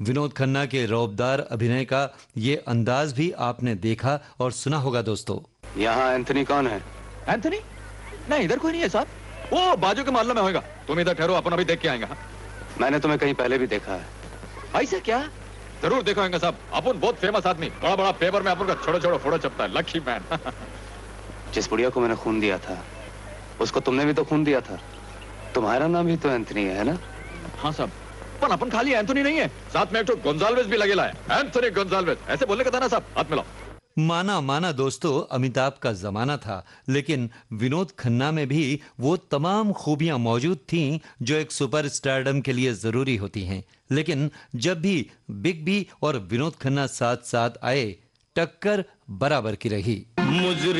विनोद खन्ना के रौबदार अभिनय का ये अंदाज भी आपने देखा और सुना होगा दोस्तों। यहाँ एंथनी कौन है? एंथनी? नहीं, इधर कोई नहीं है साहब। वो बाजू के मोहल्ले में होगा। तुम इधर ठहरो, अपन अभी देख के आएंगे। मैंने तुम्हें कहीं पहले भी देखा है। ऐसा क्या? जरूर देखा होगा साहब। अपन बहुत फेमस आदमी, बड़ा बड़ा पेपर में अपन का छोड़ो छोड़ो फोटो छपता है। Lucky man. जिस बुढ़िया को मैंने खून दिया था, उसको तुमने भी तो खून दिया था। तुम्हारा नाम भी तो एंथनी है ना? हाँ साहब, पर अपन खाली एंथनी नहीं है, साथ में एक तो गोंजाल्वेज भी लगेला है। एंथनी गोंजाल्वेज, ऐसे बोलने का था ना साहब। हाथ मिलाओ। माना माना दोस्तों, अमिताभ का जमाना था, लेकिन विनोद खन्ना में भी वो तमाम खूबियां मौजूद थीं जो एक सुपर स्टारडम के लिए जरूरी होती हैं। लेकिन जब भी बिग बी और विनोद खन्ना साथ साथ आए, टक्कर बराबर की रही।